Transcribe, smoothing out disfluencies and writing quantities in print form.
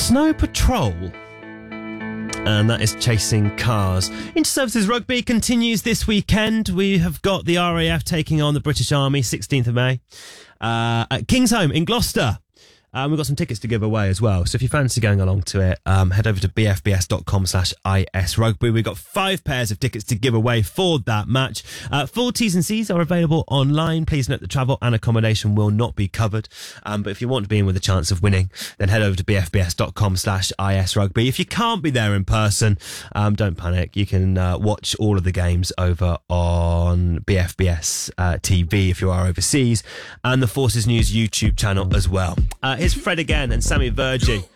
Snow Patrol. And that is Chasing Cars. Inter-Services Rugby continues this weekend. We have got the RAF taking on the British Army, 16th of May, at Kingsholm in Gloucester. We've got some tickets to give away as well. So if you fancy going along to it, head over to bfbs.com/isrugby. We've got 5 pairs of tickets to give away for that match. Full T's and C's are available online. Please note the travel and accommodation will not be covered. But if you want to be in with a chance of winning, then head over to bfbs.com/isrugby. If you can't be there in person, don't panic. You can watch all of the games over on BFBS TV if you are overseas, and the Forces News YouTube channel as well. Here's Fred again and Sammy Virgie.